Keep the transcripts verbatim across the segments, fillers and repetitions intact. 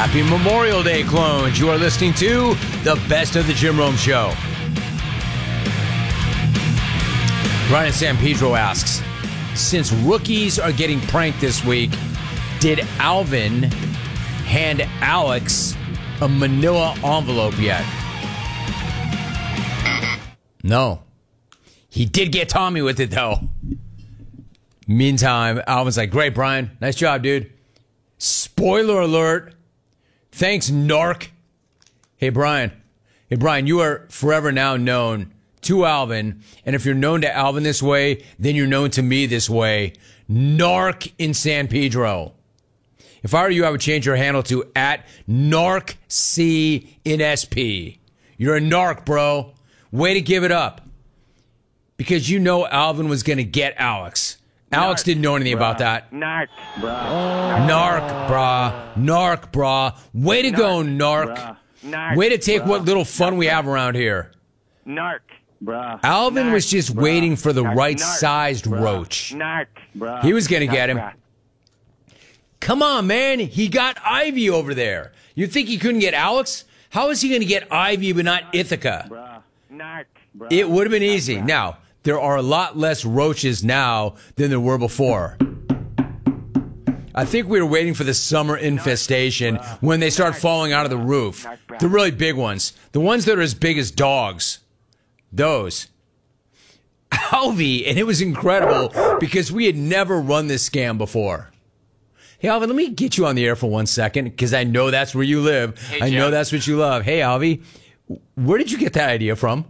Happy Memorial Day, clones. You are listening to the Best of the Jim Rome Show. Brian San Pedro asks, since rookies are getting pranked this week, did Alvin hand Alex a manila envelope yet? No. He did get Tommy with it, though. Meantime, Alvin's like, great, Brian. Nice job, dude. Spoiler alert. Thanks, narc. Hey, Brian. Hey, Brian, you are forever now known to Alvin. And if you're known to Alvin this way, then you're known to me this way. Narc in San Pedro. If I were you, I would change your handle to at narc in S P. You're a narc, bro. Way to give it up. Because you know Alvin was going to get Alex. Alex narc, didn't know anything brah. about that. Narc, brah. Oh. Narc, brah. Narc, brah. Way to narc, go, narc. Brah. Narc. Way to take brah. what little fun narc. we have around here. Narc, brah. Alvin narc, was just brah. waiting for the narc, right-sized narc, roach. Narc, brah. He was going to get him. Brah. Come on, man. He got Ivy over there. You think he couldn't get Alex? How is he going to get Ivy but not Ithaca? Brah. Narc, brah. It would have been easy. Brah. Now, there are a lot less roaches now than there were before. I think we were waiting for the summer infestation when they start falling out of the roof. The really big ones. The ones that are as big as dogs. Those. Alvy, and it was incredible because we had never run this scam before. Hey, Alvy, let me get you on the air for one second because I know that's where you live. Hey, I Jim. know that's what you love. Hey, Alvy, where did you get that idea from?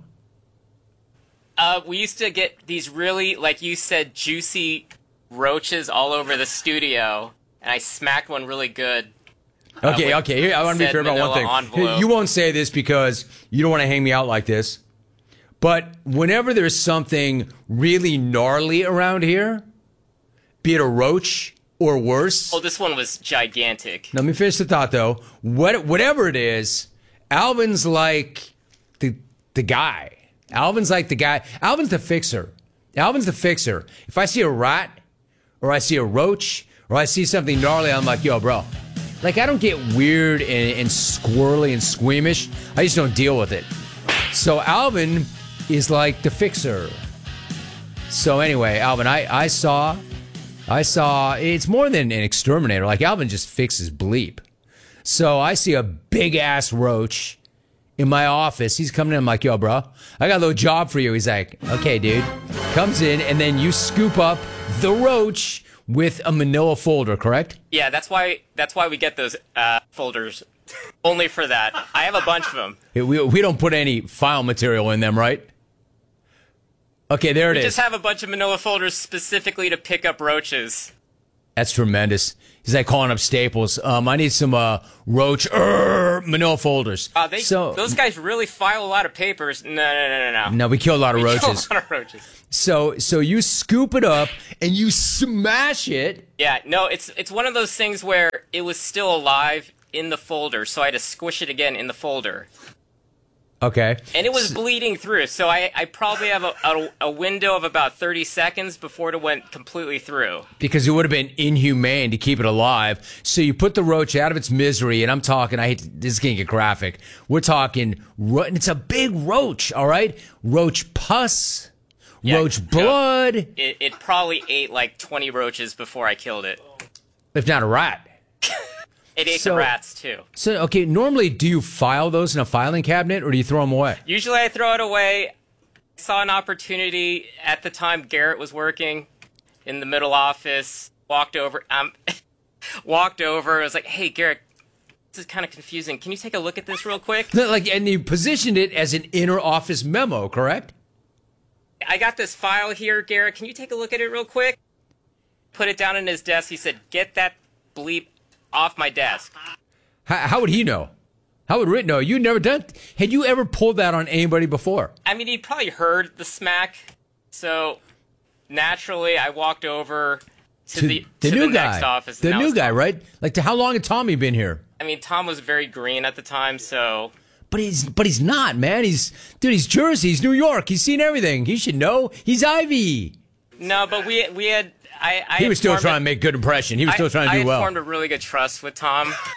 Uh, we used to get these really, like you said, juicy roaches all over the studio, and I smacked one really good. Okay, uh, okay. Here, I want to be clear about one thing. Envelope. You won't say this because you don't want to hang me out like this. But whenever there's something really gnarly around here, be it a roach or worse. Oh, this one was gigantic. Let me finish the thought, though. What, whatever it is, Alvin's like the the guy. Alvin's like the guy. Alvin's the fixer. Alvin's the fixer. If I see a rat or I see a roach or I see something gnarly, I'm like, yo, bro. Like, I don't get weird and, and squirrely and squeamish. I just don't deal with it. So Alvin is like the fixer. So anyway, Alvin, I, I saw, I saw, it's more than an exterminator. Like, Alvin just fixes bleep. So I see a big-ass roach in my office. He's coming in. I'm like, yo, bro, I got a little job for you. He's like, okay, dude. Comes in, and then you scoop up the roach with a manila folder, correct? Yeah, that's why that's why we get those uh, folders. Only for that. I have a bunch of them. We, we don't put any file material in them, right? Okay, there it We is. just have a bunch of manila folders specifically to pick up roaches. That's tremendous. He's like calling up Staples. Um, I need some uh, roach er, manila folders. Uh, they, so those guys really file a lot of papers. No, no, no, no, no. no, we kill a lot of We roaches. kill a lot of roaches. So, so you scoop it up and you smash it. Yeah, no, it's it's one of those things where it was still alive in the folder, so I had to squish it again in the folder. Okay. And it was bleeding through, so I, I probably have a, a, a window of about thirty seconds before it went completely through. Because it would have been inhumane to keep it alive. So you put the roach out of its misery, and I'm talking, I hate to, this is going to get graphic. We're talking, ro- and it's a big roach, all right? Roach pus, Yeah, roach no, blood. It, it probably ate like twenty roaches before I killed it. If not a rat. It ate So- the rats, too. So, okay, normally do you file those in a filing cabinet, or do you throw them away? Usually I throw it away. I saw an opportunity at the time Garrett was working in the middle office. Walked over. Um, walked over. I was like, hey, Garrett, this is kind of confusing. Can you take a look at this real quick? No, like, and you positioned it as an inner office memo, correct? I got this file here, Garrett. Can you take a look at it real quick? Put it down in his desk. He said, get that bleep off my desk. How, how would he know? How would Rit know? You'd never done. Had you ever pulled that on anybody before? I mean, he probably heard the smack. So naturally, I walked over to, To the, the to new the guy, next office. the and that new was guy, Tom. right? Like, to how long had Tommy been here? I mean, Tom was very green at the time, so But he's, but he's not, man. He's, dude. He's Jersey. He's New York. He's seen everything. He should know. He's Ivy. no. But we we had I. I He had was still formed trying a- to make good impression. He was I- still trying to I do had well. formed a really good trust with Tom.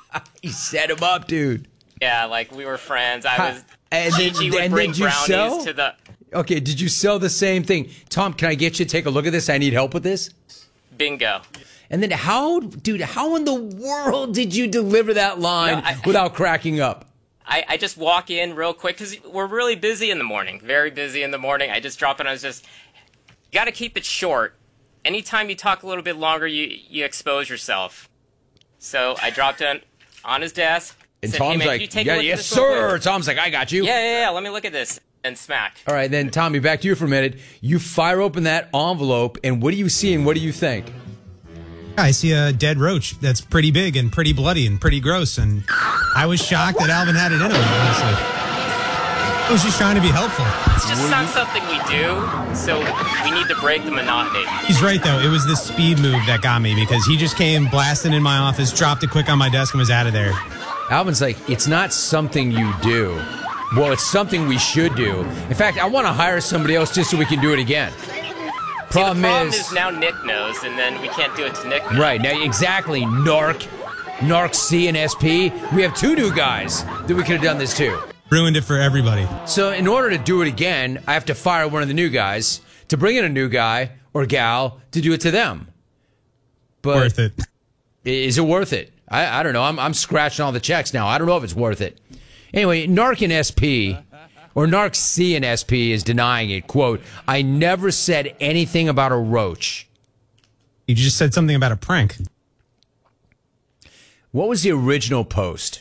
You set him up, dude. Yeah, like we were friends. I was. And then- Gigi would and bring then you brownies sell? to the Okay, did you sell the same thing? Tom, can I get you to take a look at this? I need help with this. bingo. And then how, dude, how in the world did you deliver that line No, I- without cracking up? I, I just walk in real quick because we're really busy in the morning. Very busy in the morning. I just drop in. I was just, you got to keep it short. Anytime you talk a little bit longer, you, you expose yourself. So I dropped in on his desk. And said, Tom's hey, man, like, can you take a yeah, look at yes, this real sir. quick? Tom's like, I got you. Yeah, yeah, yeah. Let me look at this. And smack. All right, then, Tommy, back to you for a minute. You fire open that envelope, and what do you see and what do you think? I see a dead roach that's pretty big and pretty bloody and pretty gross, and I was shocked that Alvin had it in him, honestly. I was just trying to be helpful. It's just not something we do, so we need to break the monotony. He's right, though. It was the speed move that got me because he just came blasting in my office, dropped it quick on my desk, and was out of there. Alvin's like, it's not something you do. Well, it's something we should do. In fact, I want to hire somebody else just so we can do it again. See, Problem, the problem is, is now Nick knows, and then we can't do it to Nick now. right now, exactly, Narc, Narc C and S P. We have two new guys that we could have done this to. Ruined it for everybody. So in order to do it again, I have to fire one of the new guys to bring in a new guy or gal to do it to them. But Worth it. is it worth it? I, I don't know. I'm, I'm scratching all the checks now. I don't know if it's worth it. Anyway, Narc and S P, or Narc C and S P is denying it. Quote, I never said anything about a roach. You just said something about a prank. What was the original post?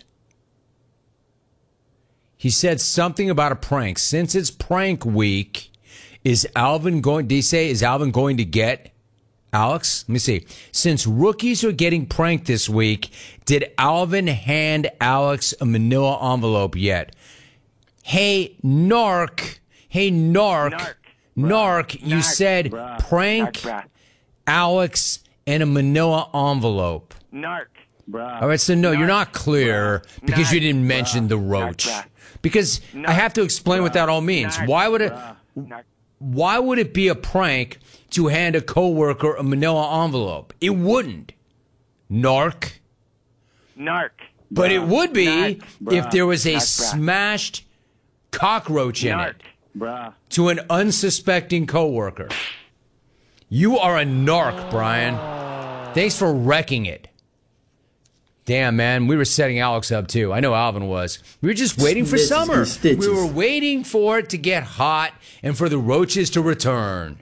He said something about a prank. Since it's prank week, is Alvin going, did he say, is Alvin going to get Alex? Let me see. Since rookies are getting pranked this week, did Alvin hand Alex a manila envelope yet? Hey, Narc. Hey, Narc. Narc. Narc, you Narc, said bruh. prank Narc, bruh. Alex and a manila envelope. Narc, bruh. All right, so no, you're Narc, not clear bruh. because you Narc, didn't mention bruh. the Narc, roach. bruh. Because I have to explain what that all means. Narc, Why would it? bruh. Narc. Why would it be a prank to hand a coworker a manila envelope? It wouldn't. Narc. Narc. But it bruh. would be Narc, if bruh. there was a Narc, bruh. smashed cockroach in Narc, it bruh. to an unsuspecting coworker. You are a narc, Brian. Thanks for wrecking it. Damn, man, we were setting Alex up too. I know Alvin was. We were just waiting for Snitches summer. get stitches. We were waiting for it to get hot and for the roaches to return.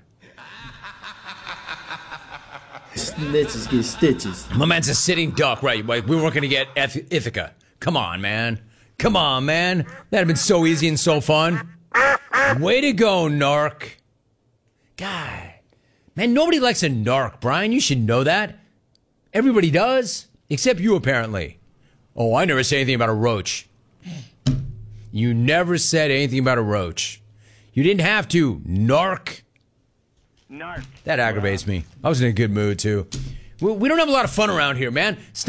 Snitches get stitches. My man's a sitting duck, right? Like we weren't going to get Ith- Ithaca. Come on, man. Come on, man. That'd have been so easy and so fun. Way to go, narc. God. Man, nobody likes a narc, Brian. You should know that. Everybody does. Except you, apparently. Oh, I never said anything about a roach. You never said anything about a roach. You didn't have to, narc. Narc. That aggravates me. I was in a good mood, too. We we don't have a lot of fun around here, man. Stop